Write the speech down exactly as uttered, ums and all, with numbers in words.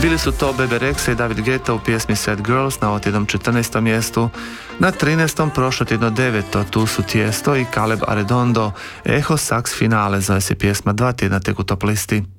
Bili su to Bebe Rexha i David Guetta u pjesmi Sad Girls na otjednom četrnaestom mjestu. Na trinaestom prošlo tjedno deveto, tu su Tiesto i Caleb Arredondo, Echo Sax Finale, zove se pjesma, dva tjedna tek u top listi.